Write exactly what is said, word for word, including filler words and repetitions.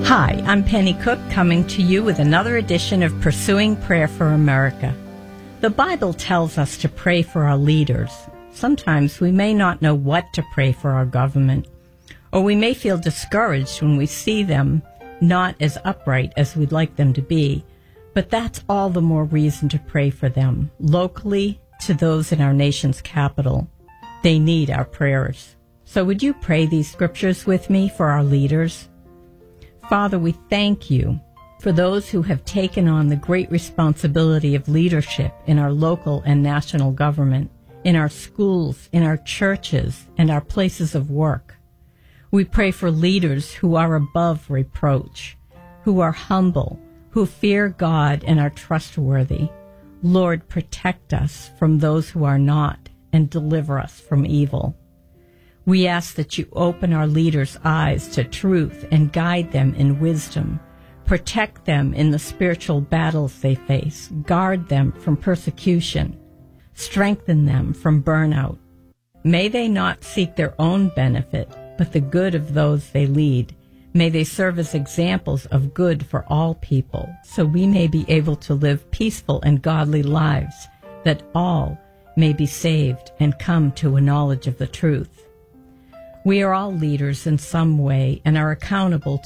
Hi, I'm Penny Cook, coming to you with another edition of Pursuing Prayer for America. The Bible tells us to pray for our leaders. Sometimes we may not know what to pray for our government, or we may feel discouraged when we see them not as upright as we'd like them to be. But that's all the more reason to pray for them, locally to those in our nation's capital. They need our prayers. So would you pray these scriptures with me for our leaders? Father, we thank you for those who have taken on the great responsibility of leadership in our local and national government, in our schools, in our churches, and our places of work. We pray for leaders who are above reproach, who are humble, who fear God and are trustworthy. Lord, protect us from those who are not and deliver us from evil. We ask that you open our leaders' eyes to truth and guide them in wisdom. Protect them in the spiritual battles they face. Guard them from persecution. Strengthen them from burnout. May they not seek their own benefit, but the good of those they lead. May they serve as examples of good for all people, so we may be able to live peaceful and godly lives, that all may be saved and come to a knowledge of the truth. We are all leaders in some way and are accountable